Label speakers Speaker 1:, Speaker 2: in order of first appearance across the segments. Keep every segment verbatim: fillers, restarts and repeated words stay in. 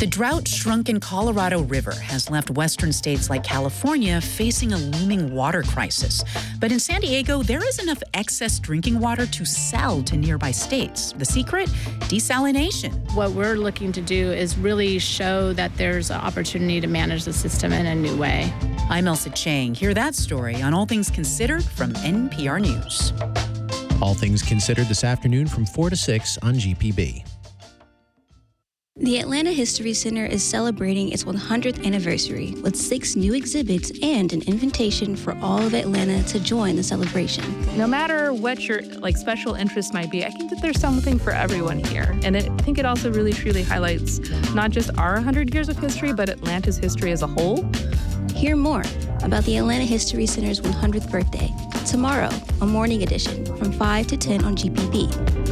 Speaker 1: The drought-shrunken Colorado River has left western states like California facing a looming water crisis. But in San Diego, there is enough excess drinking water to sell to nearby states. The secret? Desalination.
Speaker 2: What we're looking to do is really show that there's an opportunity to manage the system in a new way.
Speaker 1: I'm Elsa Chang. Hear that story on All Things Considered from N P R News.
Speaker 3: All Things Considered this afternoon from four to six on G P B.
Speaker 4: The Atlanta History Center is celebrating its one hundredth anniversary with six new exhibits and an invitation for all of Atlanta to join the celebration.
Speaker 5: No matter what your like special interest might be, I think that there's something for everyone here. And it, I think it also really truly highlights not just our one hundred years of history, but Atlanta's history as a whole.
Speaker 4: Hear more about the Atlanta History Center's one hundredth birthday tomorrow, a morning edition from five to ten on G P B.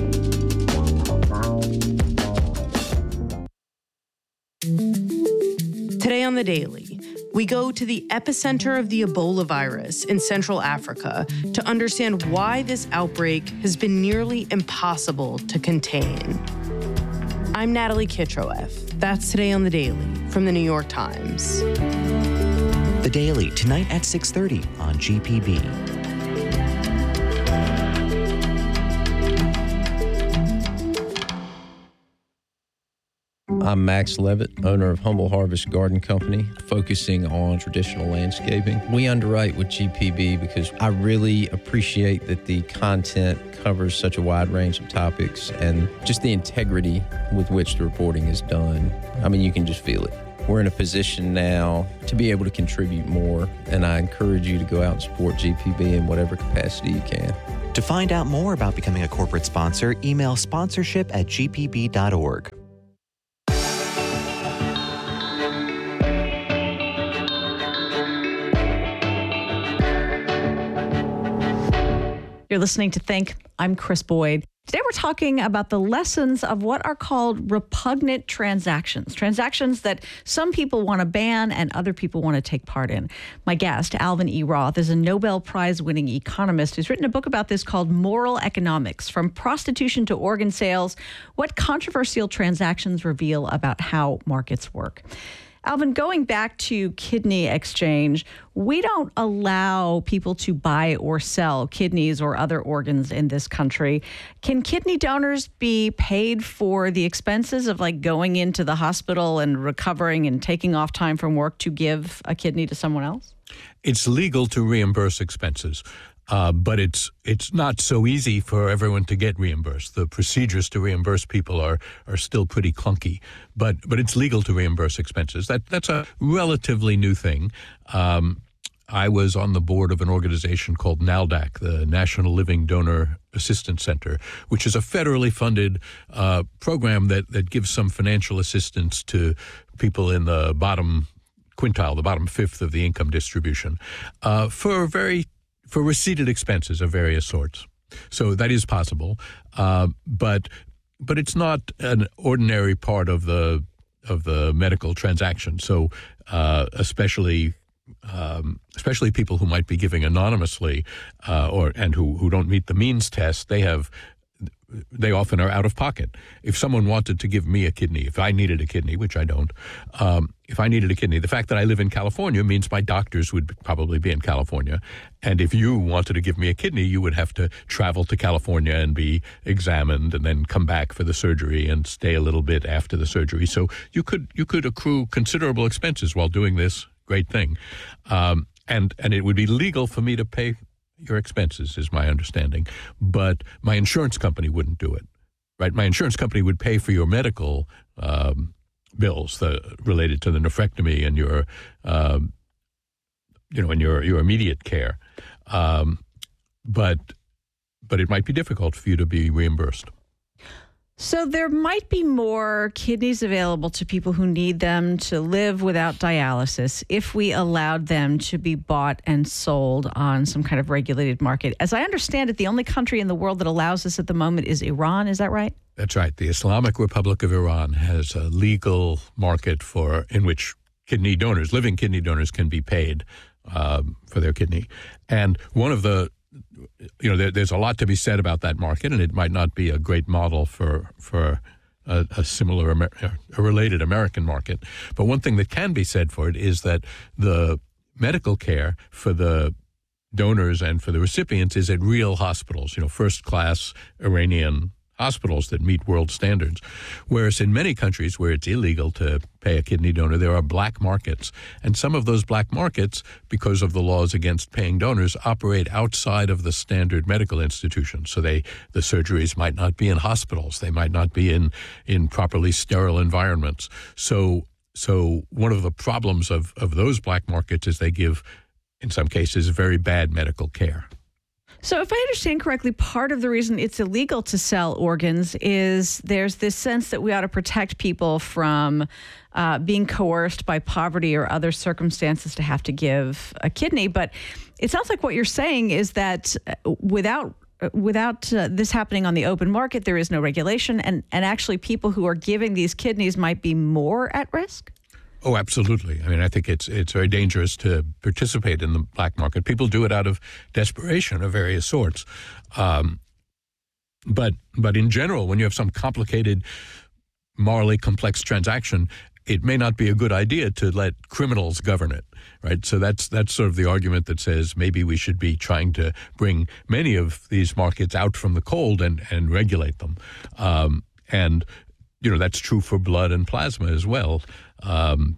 Speaker 6: Today on The Daily, we go to the epicenter of the Ebola virus in Central Africa to understand why this outbreak has been nearly impossible to contain. I'm Natalie Kitroeff. That's Today on The Daily from The New York Times.
Speaker 7: The Daily, tonight at six thirty on G P B.
Speaker 8: I'm Max Levitt, owner of Humble Harvest Garden Company, focusing on traditional landscaping. We underwrite with G P B because I really appreciate that the content covers such a wide range of topics and just the integrity with which the reporting is done. I mean, you can just feel it. We're in a position now to be able to contribute more, and I encourage you to go out and support G P B in whatever capacity you can.
Speaker 7: To find out more about becoming a corporate sponsor, email sponsorship at g p b dot org.
Speaker 9: You're listening to Think. I'm Chris Boyd. Today we're talking about the lessons of what are called repugnant transactions, transactions that some people want to ban and other people want to take part in. My guest, Alvin E. Roth, is a Nobel Prize-winning economist who's written a book about this called Moral Economics, From Prostitution to Organ Sales, What Controversial Transactions Reveal About How Markets Work. Alvin, going back to kidney exchange, we don't allow people to buy or sell kidneys or other organs in this country. Can kidney donors be paid for the expenses of like going into the hospital and recovering and taking off time from work to give a kidney to someone else?
Speaker 10: It's legal to reimburse expenses. Uh, but it's it's not so easy for everyone to get reimbursed. The procedures to reimburse people are are still pretty clunky. But but it's legal to reimburse expenses. That that's a relatively new thing. Um, I was on the board of an organization called NALDAC, the National Living Donor Assistance Center, which is a federally funded uh, program that that gives some financial assistance to people in the bottom quintile, the bottom fifth of the income distribution, uh, for very for receipted expenses of various sorts. So that is possible, uh, but but it's not an ordinary part of the of the medical transaction. So uh, especially um, especially people who might be giving anonymously uh, or and who, who don't meet the means test, they have they often are out of pocket. If someone wanted to give me a kidney, if I needed a kidney, which I don't, um, if I needed a kidney, the fact that I live in California means my doctors would probably be in California. And if you wanted to give me a kidney, you would have to travel to California and be examined and then come back for the surgery and stay a little bit after the surgery. So you could you could accrue considerable expenses while doing this great thing. Um, and, and it would be legal for me to pay your expenses, is my understanding, but my insurance company wouldn't do it, right? My insurance company would pay for your medical um, bills the, related to the nephrectomy and your, um, you know, and your your immediate care, um, but but it might be difficult for you to be reimbursed.
Speaker 9: So there might be more kidneys available to people who need them to live without dialysis if we allowed them to be bought and sold on some kind of regulated market. As I understand it, the only country in the world that allows this at the moment is Iran. Is that right?
Speaker 10: That's right. The Islamic Republic of Iran has a legal market for in which kidney donors, living kidney donors, can be paid um, for their kidney. And one of the You know, there, there's a lot to be said about that market, and it might not be a great model for for a, a similar, Amer- a related American market. But one thing that can be said for it is that the medical care for the donors and for the recipients is at real hospitals, you know, first-class Iranian hospitals that meet world standards. Whereas in many countries where it's illegal to pay a kidney donor, there are black markets. And some of those black markets, because of the laws against paying donors, operate outside of the standard medical institutions. So they the surgeries might not be in hospitals. They might not be in, in properly sterile environments. So so one of the problems of, of those black markets is they give, in some cases, very bad medical care.
Speaker 9: So if I understand correctly, part of the reason it's illegal to sell organs is there's this sense that we ought to protect people from uh, being coerced by poverty or other circumstances to have to give a kidney. But it sounds like what you're saying is that without without uh, this happening on the open market, there is no regulation, and, and actually people who are giving these kidneys might be more at risk?
Speaker 10: Oh, absolutely. I mean, I think it's it's very dangerous to participate in the black market. People do it out of desperation of various sorts. Um, but but in general, when you have some complicated, morally complex transaction, it may not be a good idea to let criminals govern it, right? So that's that's sort of the argument that says maybe we should be trying to bring many of these markets out from the cold and, and regulate them. Um, and, you know, that's true for blood and plasma as well. Um,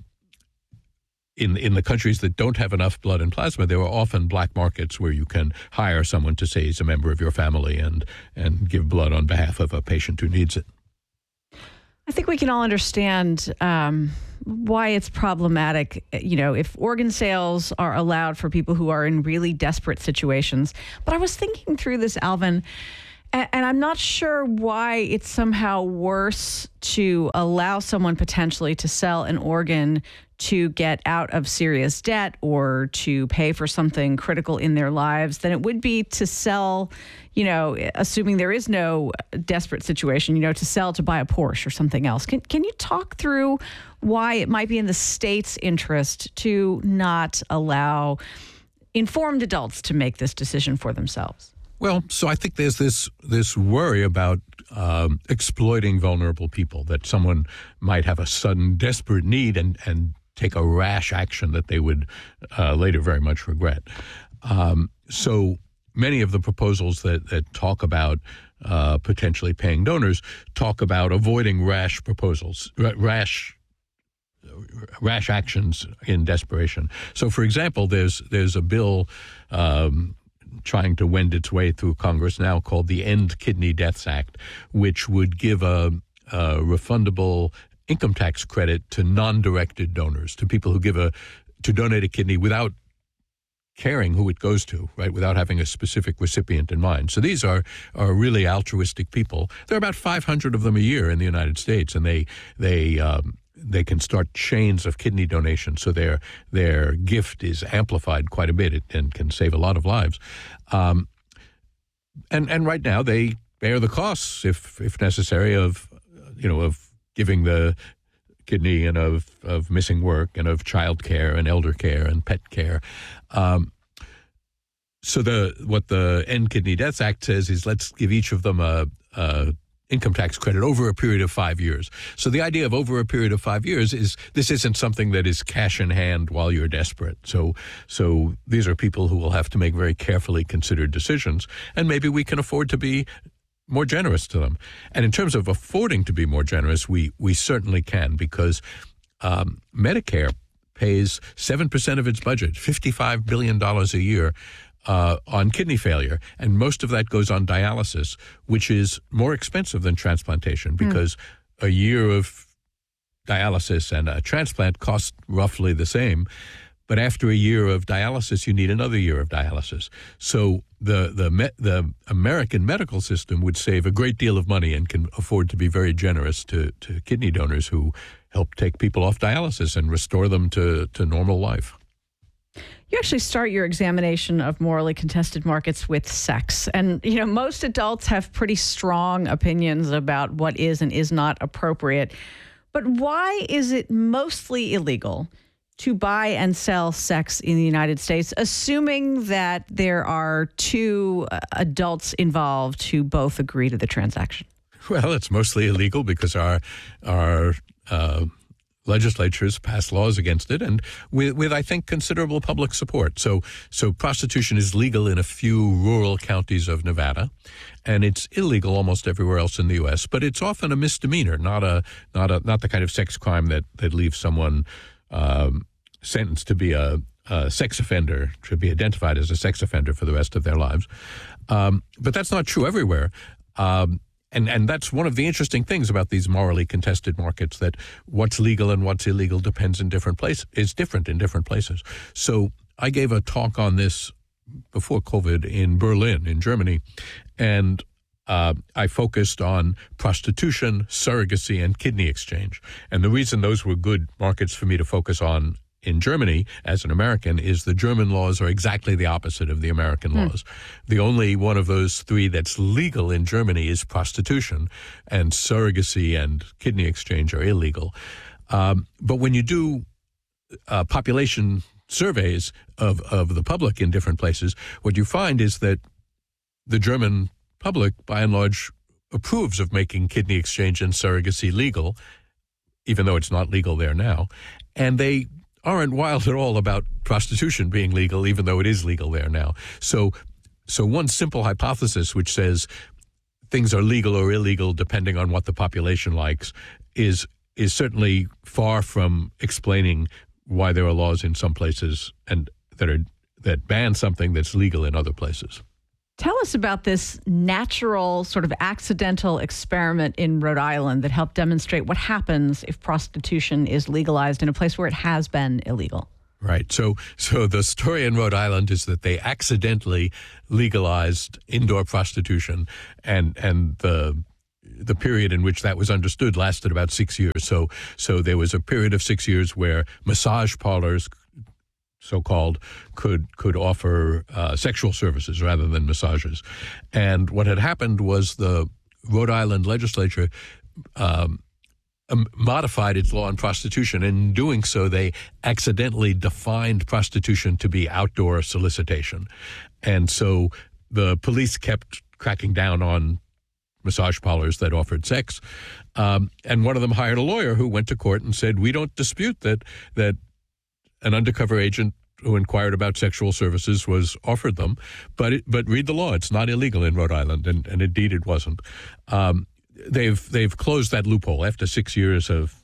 Speaker 10: in in the countries that don't have enough blood and plasma, there are often black markets where you can hire someone to say he's a member of your family and and give blood on behalf of a patient who needs it.
Speaker 9: I think we can all understand um, why it's problematic, you know, if organ sales are allowed for people who are in really desperate situations. But I was thinking through this, Alvin, and I'm not sure why it's somehow worse to allow someone potentially to sell an organ to get out of serious debt or to pay for something critical in their lives than it would be to sell, you know, assuming there is no desperate situation, you know, to sell to buy a Porsche or something else. Can, can you talk through why it might be in the state's interest to not allow informed adults to make this decision for themselves?
Speaker 10: Well, so I think there's this this worry about um, exploiting vulnerable people, that someone might have a sudden desperate need and, and take a rash action that they would uh, later very much regret. Um, so many of the proposals that, that talk about uh, potentially paying donors talk about avoiding rash proposals, rash rash actions in desperation. So, for example, there's there's a bill um, trying to wend its way through Congress now called the End Kidney Deaths Act, which would give a, a refundable income tax credit to non-directed donors, to people who give a to donate a kidney without caring who it goes to, right, without having a specific recipient in mind. So these are are really altruistic people. There are about five hundred of them a year in the United States, and they they um, they can start chains of kidney donations, so their their gift is amplified quite a bit and can save a lot of lives. Um, and and right now they bear the costs, if if necessary, of you know of giving the kidney and of of missing work and of child care and elder care and pet care. Um, so the what the End Kidney Deaths Act says is let's give each of them a, a income tax credit over a period of five years. So the idea of over a period of five years is this isn't something that is cash in hand while you're desperate. So so these are people who will have to make very carefully considered decisions, and maybe we can afford to be more generous to them. And in terms of affording to be more generous, we we certainly can, because um, Medicare pays seven percent of its budget, fifty-five billion dollars a year, uh, on kidney failure. And most of that goes on dialysis, which is more expensive than transplantation, because mm. a year of dialysis and a transplant cost roughly the same. But after a year of dialysis, you need another year of dialysis. So the the the American medical system would save a great deal of money and can afford to be very generous to, to kidney donors who help take people off dialysis and restore them to, to normal life.
Speaker 9: You actually start your examination of morally contested markets with sex. And, you know, most adults have pretty strong opinions about what is and is not appropriate. But why is it mostly illegal to buy and sell sex in the United States, assuming that there are two adults involved who both agree to the transaction?
Speaker 10: Well, it's mostly illegal because our our uh, legislatures pass laws against it, and with, with I think considerable public support. So, so prostitution is legal in a few rural counties of Nevada, and it's illegal almost everywhere else in the U S. But it's often a misdemeanor, not a not a not the kind of sex crime that that leaves someone um, sentenced to be a, a sex offender, to be identified as a sex offender for the rest of their lives. Um, but that's not true everywhere. Um, And and that's one of the interesting things about these morally contested markets, that what's legal and what's illegal depends in different places, is different in different places. So I gave a talk on this before COVID in Berlin, in Germany, and uh, I focused on prostitution, surrogacy, and kidney exchange. And the reason those were good markets for me to focus on in Germany as an American is the German laws are exactly the opposite of the American mm. laws. The only one of those three that's legal in Germany is prostitution, and surrogacy and kidney exchange are illegal. Um, but when you do uh, population surveys of, of the public in different places, what you find is that the German public, by and large, approves of making kidney exchange and surrogacy legal, even though it's not legal there now. And they aren't wild at all about prostitution being legal, even though it is legal there now. So so one simple hypothesis which says things are legal or illegal depending on what the population likes is is certainly far from explaining why there are laws in some places and that are that ban something that's legal in other places.
Speaker 9: Tell us about this natural sort of accidental experiment in Rhode Island that helped demonstrate what happens if prostitution is legalized in a place where it has been illegal.
Speaker 10: Right. So so the story in Rhode Island is that they accidentally legalized indoor prostitution, and and the the period in which that was understood lasted about six years. So so there was a period of six years where massage parlors, so-called, could could offer uh, sexual services rather than massages. And what had happened was the Rhode Island legislature um, um, modified its law on prostitution. And in doing so, they accidentally defined prostitution to be outdoor solicitation. And so the police kept cracking down on massage parlors that offered sex. Um, and one of them hired a lawyer who went to court and said, we don't dispute that that an undercover agent who inquired about sexual services was offered them, but it, but read the law. It's not illegal in Rhode Island, and, and indeed it wasn't. Um, they've they've closed that loophole. After six years of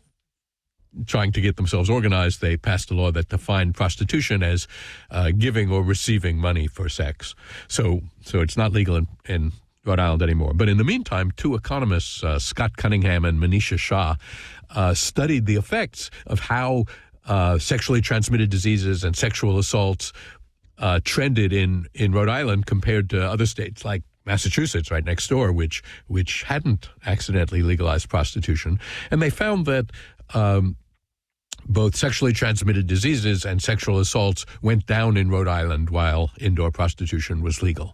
Speaker 10: trying to get themselves organized, they passed a law that defined prostitution as uh, giving or receiving money for sex. So so it's not legal in, in Rhode Island anymore. But in the meantime, two economists, uh, Scott Cunningham and Manisha Shah, uh, studied the effects of how Uh, sexually transmitted diseases and sexual assaults uh, trended in, in Rhode Island compared to other states like Massachusetts, right next door, which which hadn't accidentally legalized prostitution. And they found that um, both sexually transmitted diseases and sexual assaults went down in Rhode Island while indoor prostitution was legal.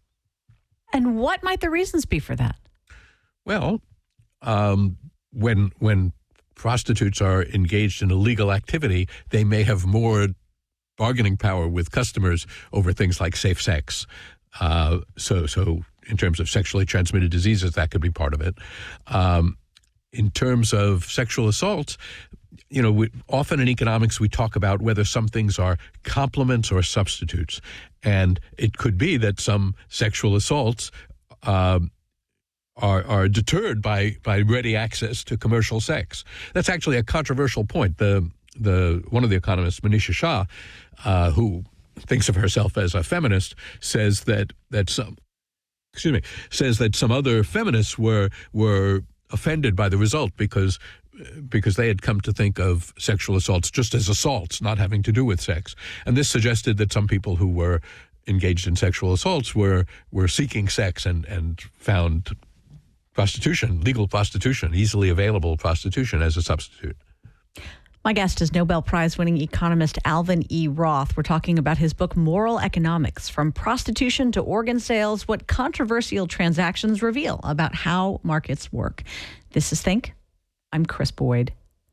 Speaker 9: And what might the reasons be for that?
Speaker 10: Well, um, when when prostitutes are engaged in illegal activity, they may have more bargaining power with customers over things like safe sex. Uh, so, so in terms of sexually transmitted diseases, that could be part of it. Um, in terms of sexual assaults, you know, we, often in economics we talk about whether some things are complements or substitutes, and it could be that some sexual assaults Um, Are, are deterred by, by ready access to commercial sex. That's actually a controversial point. The the one of the economists, Manisha Shah, uh, who thinks of herself as a feminist, says that that some excuse me says that some other feminists were were offended by the result because because they had come to think of sexual assaults just as assaults, not having to do with sex. And this suggested that some people who were engaged in sexual assaults were were seeking sex and and found prostitution, legal prostitution, easily available prostitution as a substitute.
Speaker 9: My guest is Nobel Prize-winning economist Alvin E. Roth. We're talking about his book, Moral Economics, From Prostitution to Organ Sales, What Controversial Transactions Reveal About How Markets Work. This is Think. I'm Chris Boyd.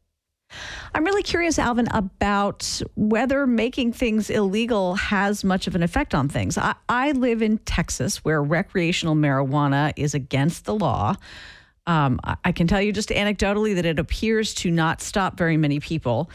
Speaker 9: I'm really curious, Alvin, about whether making things illegal has much of an effect on things. I, I live in Texas, where recreational marijuana is against the law. Um, I, I can tell you just anecdotally that it appears to not stop very many people.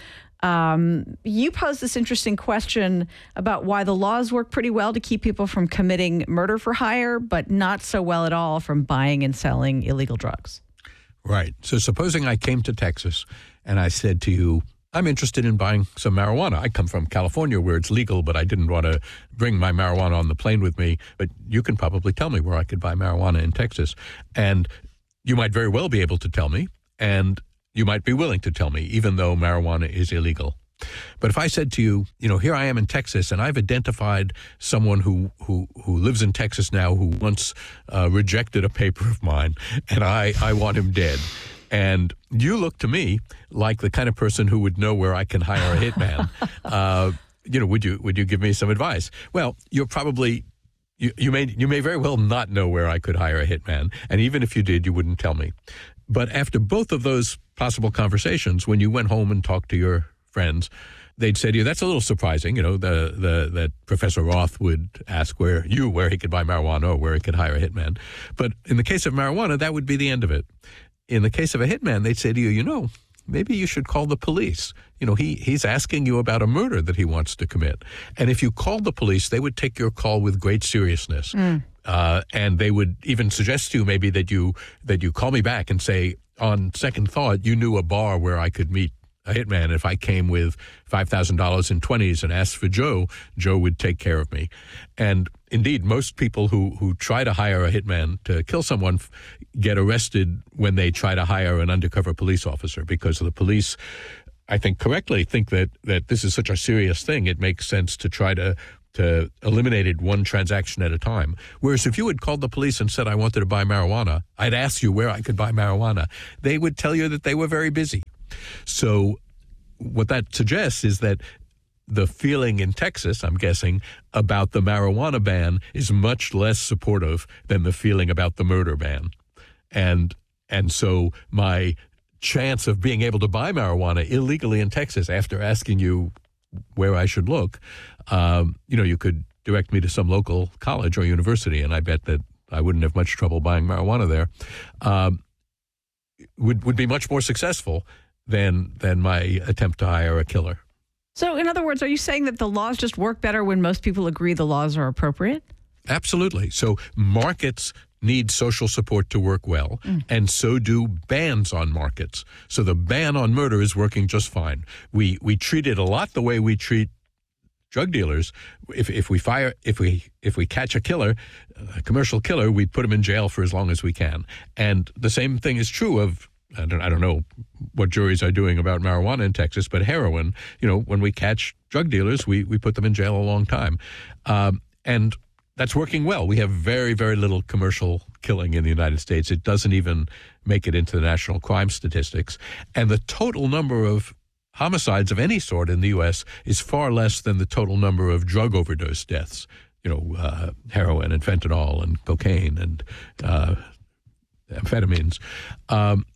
Speaker 9: Um, you posed this interesting question about why the laws work pretty well to keep people from committing murder for hire, but not so well at all from buying and selling illegal drugs.
Speaker 10: Right. So supposing I came to Texas and I said to you, I'm interested in buying some marijuana. I come from California where it's legal, but I didn't want to bring my marijuana on the plane with me. But you can probably tell me where I could buy marijuana in Texas. And you might very well be able to tell me, and you might be willing to tell me, even though marijuana is illegal. But if I said to you, you know, here I am in Texas, and I've identified someone who who, who lives in Texas now who once uh, rejected a paper of mine, and I, I want him dead. And you look to me like the kind of person who would know where I can hire a hitman. uh, you know, would you would you give me some advice? Well, you're probably you, you may you may very well not know where I could hire a hitman, and even if you did, you wouldn't tell me. But after both of those possible conversations, when you went home and talked to your friends, they'd say to you, "That's a little surprising." You know, the the that Professor Roth would ask where you where he could buy marijuana or where he could hire a hitman. But in the case of marijuana, that would be the end of it. In the case of a hitman, they'd say to you, you know, maybe you should call the police. You know, he he's asking you about a murder that he wants to commit. And if you called the police, they would take your call with great seriousness. Mm. Uh, and they would even suggest to you maybe that you that you call me back and say, on second thought, you knew a bar where I could meet a hitman. If I came with five thousand dollars in twenties and asked for Joe, Joe would take care of me. And indeed, most people who, who try to hire a hitman to kill someone f- get arrested when they try to hire an undercover police officer, because the police, I think correctly, think that, that this is such a serious thing. It makes sense to try to to eliminate it one transaction at a time. Whereas if you had called the police and said, I wanted to buy marijuana, I'd ask you where I could buy marijuana, they would tell you that they were very busy. So what that suggests is that the feeling in Texas, I'm guessing, about the marijuana ban is much less supportive than the feeling about the murder ban. And and so my chance of being able to buy marijuana illegally in Texas, after asking you where I should look, um, you know, you could direct me to some local college or university, and I bet that I wouldn't have much trouble buying marijuana there, um, would would be much more successful than than my attempt to hire a killer.
Speaker 9: So, in other words, are you saying that the laws just work better when most people agree the laws are appropriate?
Speaker 10: Absolutely. So markets need social support to work well, mm. and so do bans on markets. So the ban on murder is working just fine. We we treat it a lot the way we treat drug dealers. If if we fire if we if we catch a killer, a commercial killer, we put him in jail for as long as we can. And the same thing is true of, I don't, I don't know what juries are doing about marijuana in Texas, but heroin, you know, when we catch drug dealers, we, we put them in jail a long time. Um, and that's working well. We have very, very little commercial killing in the United States. It doesn't even make it into the national crime statistics. And the total number of homicides of any sort in the U S is far less than the total number of drug overdose deaths, you know, uh, heroin and fentanyl and cocaine and uh, amphetamines. Um,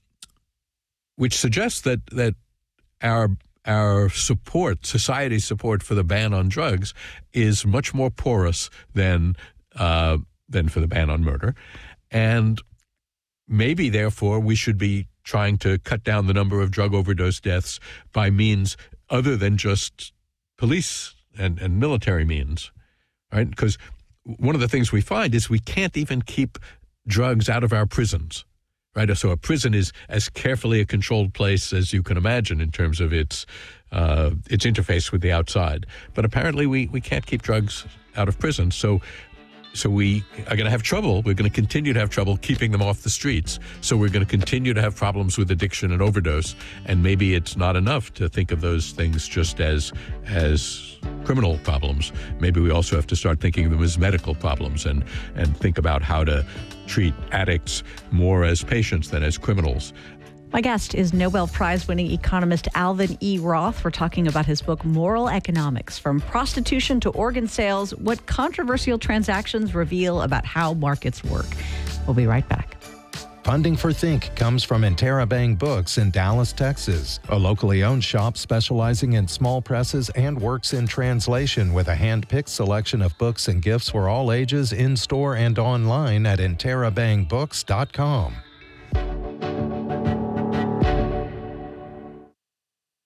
Speaker 10: which suggests that that our our support, society's support for the ban on drugs, is much more porous than uh, than for the ban on murder, and maybe therefore we should be trying to cut down the number of drug overdose deaths by means other than just police and, and military means, right? Because one of the things we find is we can't even keep drugs out of our prisons. Right, so a prison is as carefully a controlled place as you can imagine in terms of its uh, its interface with the outside. But apparently we, we can't keep drugs out of prison. So so we are going to have trouble. We're going to continue to have trouble keeping them off the streets. So we're going to continue to have problems with addiction and overdose. And maybe it's not enough to think of those things just as as criminal problems. Maybe we also have to start thinking of them as medical problems and, and think about how to treat addicts more as patients than as criminals.
Speaker 9: My guest is Nobel Prize-winning economist Alvin E. Roth. We're talking about his book, Moral Economics, From Prostitution to Organ Sales, What Controversial Transactions Reveal About How Markets Work. We'll be right back.
Speaker 11: Funding for Think comes from Interabang Books in Dallas, Texas, a locally owned shop specializing in small presses and works in translation with a hand-picked selection of books and gifts for all ages in-store and online at interabang books dot com.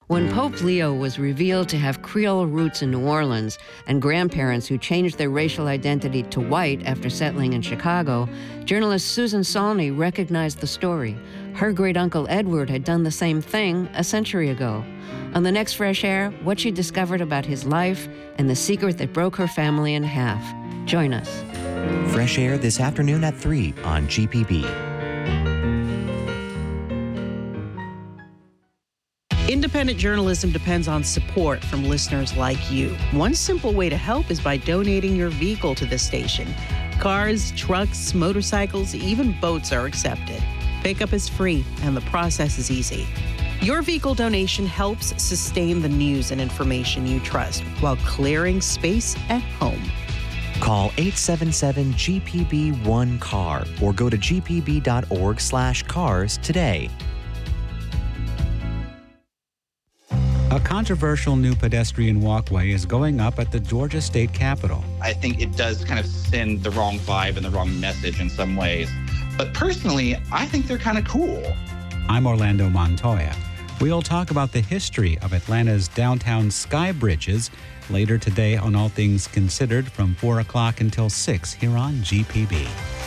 Speaker 12: When Pope Leo was revealed to have Creole roots in New Orleans and grandparents who changed their racial identity to white after settling in Chicago, journalist Susan Saulney recognized the story. Her great-uncle Edward had done the same thing a century ago. On the next Fresh Air, what she discovered about his life and the secret that broke her family in half. Join us.
Speaker 7: Fresh Air this afternoon at three on G P B.
Speaker 13: Independent journalism depends on support from listeners like you. One simple way to help is by donating your vehicle to the station. Cars, trucks, motorcycles, even boats are accepted. Pickup is free, and the process is easy. Your vehicle donation helps sustain the news and information you trust while clearing space at home.
Speaker 7: Call eight seven seven G P B one C A R or go to g p b dot org slash cars today.
Speaker 14: A controversial new pedestrian walkway is going up at the Georgia State Capitol.
Speaker 15: I think it does kind of send the wrong vibe and the wrong message in some ways. But personally, I think they're kind of cool.
Speaker 14: I'm Orlando Montoya. We'll talk about the history of Atlanta's downtown sky bridges later today on All Things Considered from four o'clock until six here on G P B.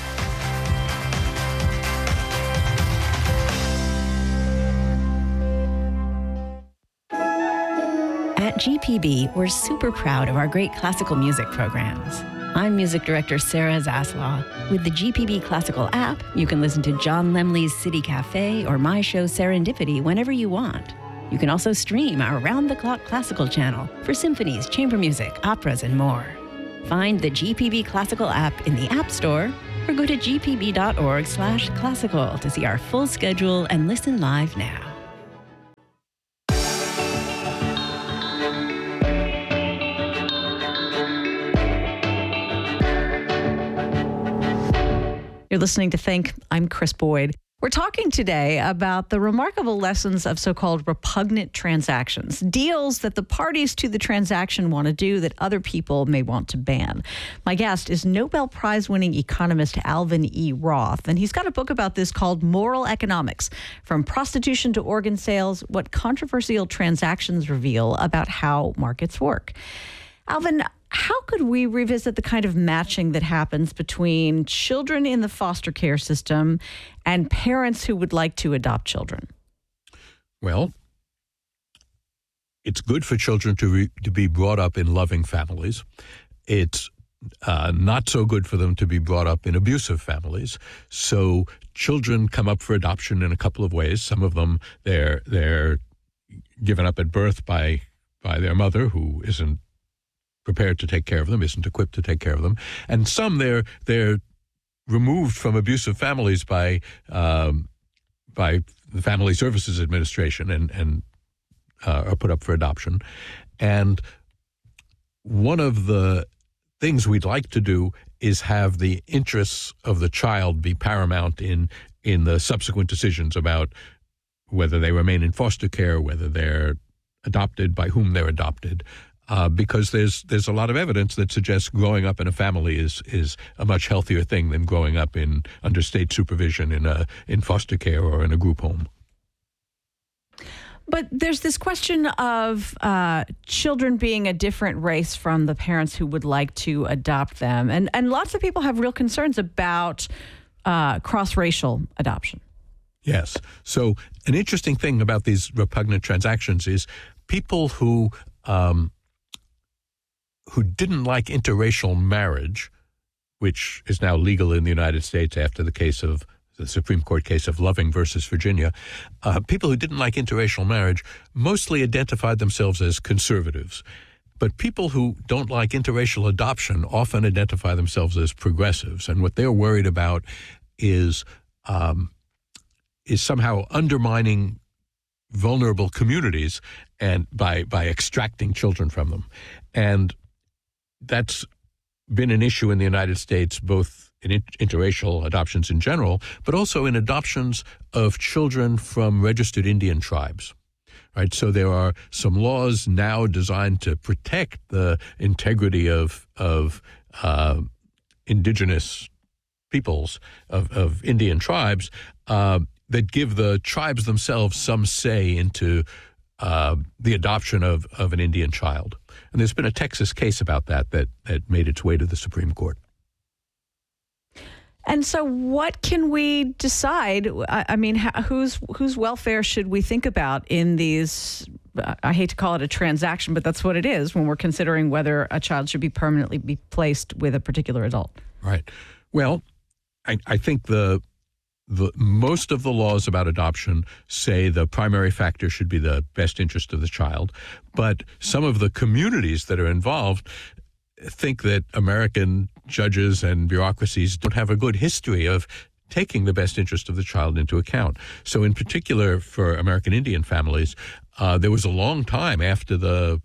Speaker 16: At G P B, we're super proud of our great classical music programs. I'm music director Sarah Zaslaw. With the G P B Classical app, you can listen to John Lemley's City Cafe or my show Serendipity whenever you want. You can also stream our round-the-clock classical channel for symphonies, chamber music, operas, and more. Find the G P B Classical app in the App Store or go to g p b dot org slash classical to see our full schedule and listen live now.
Speaker 9: You're listening to Think. I'm Chris Boyd. We're talking today about the remarkable lessons of so-called repugnant transactions, deals that the parties to the transaction want to do that other people may want to ban. My guest is Nobel Prize-winning economist Alvin E. Roth, and he's got a book about this called Moral Economics: From Prostitution to Organ Sales, What Controversial Transactions Reveal About How Markets Work. Alvin, how could we revisit the kind of matching that happens between children in the foster care system and parents who would like to adopt children?
Speaker 10: Well, it's good for children to re, to be brought up in loving families. It's uh, not so good for them to be brought up in abusive families. So children come up for adoption in a couple of ways. Some of them, they're they're given up at birth by by their mother, who isn't prepared to take care of them, isn't equipped to take care of them. And some they're they're removed from abusive families by um, by the Family Services Administration and, and uh, are put up for adoption. And one of the things we'd like to do is have the interests of the child be paramount in in the subsequent decisions about whether they remain in foster care, whether they're adopted, by whom they're adopted. Uh, because there's there's a lot of evidence that suggests growing up in a family is is a much healthier thing than growing up in under state supervision in a in foster care or in a group home.
Speaker 9: But there's this question of uh, children being a different race from the parents who would like to adopt them, and and lots of people have real concerns about uh, cross-racial adoption.
Speaker 10: Yes. So an interesting thing about these repugnant transactions is people who um, who didn't like interracial marriage, which is now legal in the United States after the case of the Supreme Court case of Loving versus Virginia, uh, people who didn't like interracial marriage mostly identified themselves as conservatives. But people who don't like interracial adoption often identify themselves as progressives. And what they're worried about is um, is somehow undermining vulnerable communities and by by extracting children from them. And that's been an issue in the United States, both in interracial adoptions in general, but also in adoptions of children from registered Indian tribes. Right? So there are some laws now designed to protect the integrity of of uh, indigenous peoples, of, of Indian tribes, uh, that give the tribes themselves some say into uh, the adoption of, of an Indian child. And there's been a Texas case about that that, that made its way to the Supreme Court.
Speaker 9: And so what can we decide? I, I mean, how, whose whose welfare should we think about in these, I hate to call it a transaction, but that's what it is when we're considering whether a child should be permanently be placed with a particular adult.
Speaker 10: Right. Well, I, I think the the most of the laws about adoption say the primary factor should be the best interest of the child. But some of the communities that are involved think that American judges and bureaucracies don't have a good history of taking the best interest of the child into account. So in particular for American Indian families, uh, there was a long time after the,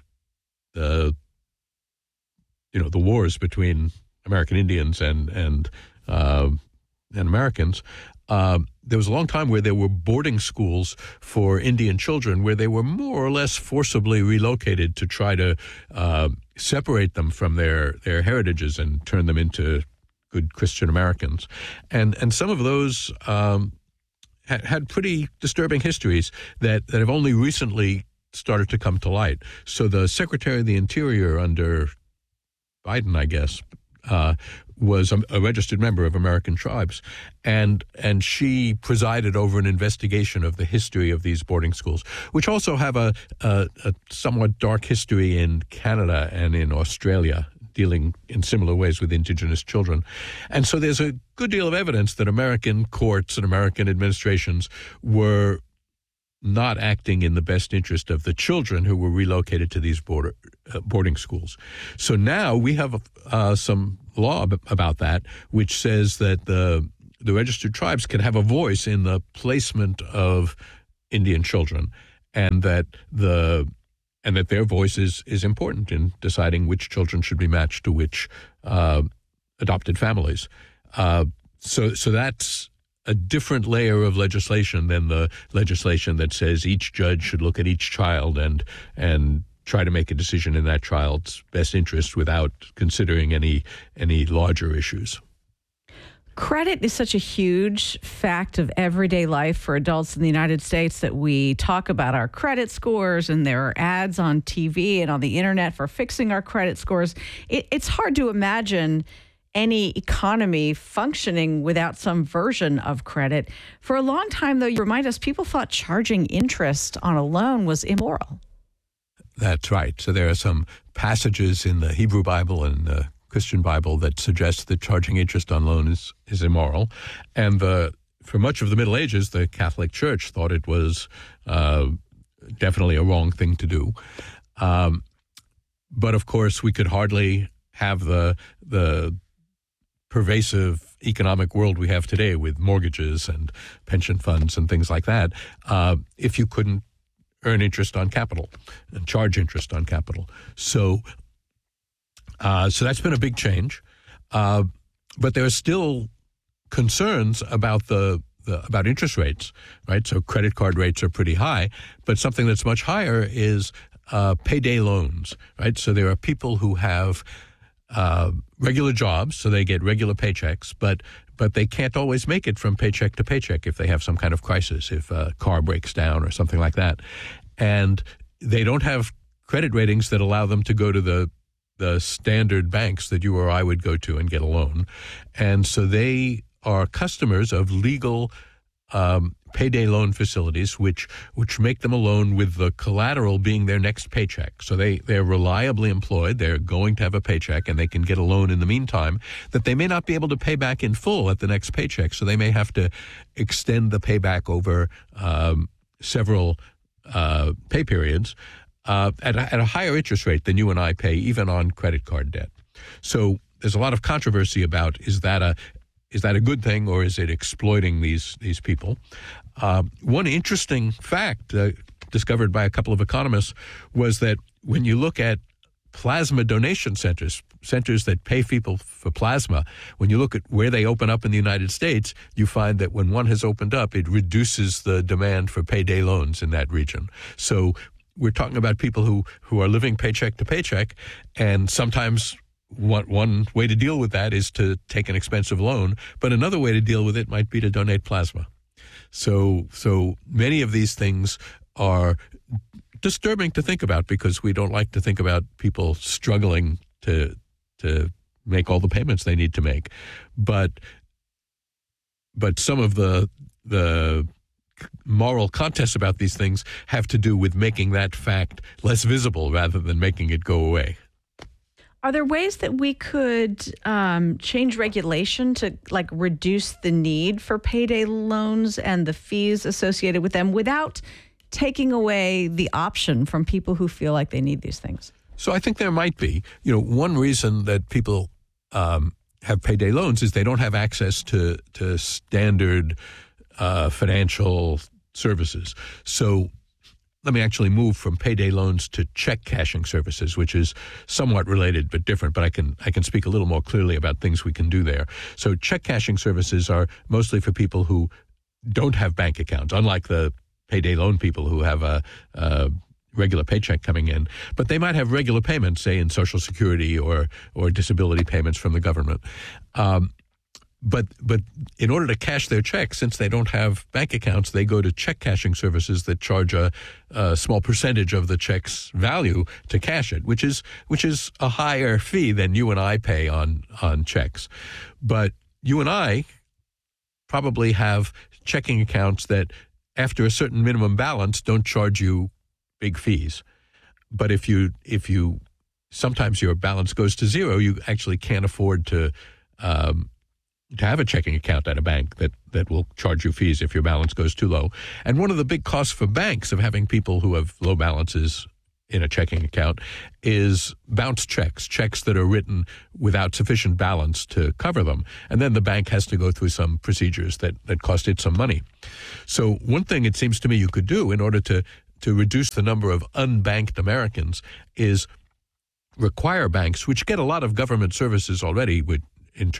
Speaker 10: the, you know, the wars between American Indians and, and, uh, and Americans, uh, there was a long time where there were boarding schools for Indian children where they were more or less forcibly relocated to try to uh, separate them from their, their heritages and turn them into good Christian Americans. And and some of those um, had, had pretty disturbing histories that, that have only recently started to come to light. So the Secretary of the Interior under Biden, I guess, uh, was a, a registered member of American Tribes, and and she presided over an investigation of the history of these boarding schools, which also have a, a, a somewhat dark history in Canada and in Australia, dealing in similar ways with Indigenous children. And so there's a good deal of evidence that American courts and American administrations were not acting in the best interest of the children who were relocated to these border, uh, boarding schools. So now we have uh, some law about that, which says that the the registered tribes can have a voice in the placement of Indian children, and that the and that their voice is, is important in deciding which children should be matched to which uh, adopted families. Uh, so so that's a different layer of legislation than the legislation that says each judge should look at each child and and try to make a decision in that child's best interest without considering any any larger issues.
Speaker 9: Credit is such a huge fact of everyday life for adults in the United States that we talk about our credit scores, and there are ads on T V and on the internet for fixing our credit scores. It, it's hard to imagine any economy functioning without some version of credit. For a long time, though, you remind us, people thought charging interest on a loan was immoral.
Speaker 10: That's right. So there are some passages in the Hebrew Bible and the Christian Bible that suggest that charging interest on loan is, is immoral. And the, for much of the Middle Ages, the Catholic Church thought it was uh, definitely a wrong thing to do. Um, but of course, we could hardly have the the pervasive economic world we have today with mortgages and pension funds and things like that, uh, if you couldn't earn interest on capital and charge interest on capital. So uh, so that's been a big change. Uh, but there are still concerns about the, the about interest rates, right? So credit card rates are pretty high, but something that's much higher is uh, payday loans, right? So there are people who have Uh, regular jobs, so they get regular paychecks, but but they can't always make it from paycheck to paycheck if they have some kind of crisis, if a car breaks down or something like that. And they don't have credit ratings that allow them to go to the the standard banks that you or I would go to and get a loan. And so they are customers of legal um, payday loan facilities, which which make them a loan with the collateral being their next paycheck. So they, they're reliably employed, they're going to have a paycheck, and they can get a loan in the meantime that they may not be able to pay back in full at the next paycheck. So they may have to extend the payback over um, several uh, pay periods uh, at, a, at a higher interest rate than you and I pay, even on credit card debt. So there's a lot of controversy about, is that a Is that a good thing, or is it exploiting these these people? Uh, one interesting fact uh, discovered by a couple of economists was that when you look at plasma donation centers, centers that pay people for plasma, when you look at where they open up in the United States, you find that when one has opened up, it reduces the demand for payday loans in that region. So we're talking about people who, who are living paycheck to paycheck, and sometimes One, one way to deal with that is to take an expensive loan, but another way to deal with it might be to donate plasma. So, so many of these things are disturbing to think about because we don't like to think about people struggling to to make all the payments they need to make. But but some of the the moral contests about these things have to do with making that fact less visible rather than making it go away.
Speaker 9: Are there ways that we could um, change regulation to like reduce the need for payday loans and the fees associated with them without taking away the option from people who feel like they need these things?
Speaker 10: So I think there might be. You know, one reason that people um, have payday loans is they don't have access to to standard uh, financial services. So let me actually move from payday loans to check cashing services, which is somewhat related but different, but I can I can speak a little more clearly about things we can do there. So check cashing services are mostly for people who don't have bank accounts, unlike the payday loan people who have a, a regular paycheck coming in. But they might have regular payments, say in Social Security or or disability payments from the government. Um, But but in order to cash their checks, since they don't have bank accounts, they go to check cashing services that charge a, a small percentage of the check's value to cash it, which is which is a higher fee than you and I pay on on checks. But you and I probably have checking accounts that, after a certain minimum balance, don't charge you big fees. But if you if you sometimes your balance goes to zero, you actually can't afford to. Um, to have a checking account at a bank that, that will charge you fees if your balance goes too low. And one of the big costs for banks of having people who have low balances in a checking account is bounce checks, checks that are written without sufficient balance to cover them. And then the bank has to go through some procedures that, that cost it some money. So one thing it seems to me you could do in order to, to reduce the number of unbanked Americans is require banks, which get a lot of government services already, with